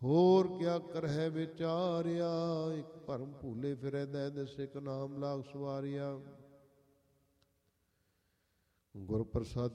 ਹੋਰ ਕਿਆ ਕਰਹਿ ਵਿਚਾਰਿਆ। ਇੱਕ ਭਰਮ ਭੂਲੇ ਫਿਰੈ ਦੈ ਦਿਸ ਇੱਕ ਨਾਮ ਲਾਗ ਸਵਾਰਿਆ। ਗੁਰ ਪ੍ਰਸਾਦ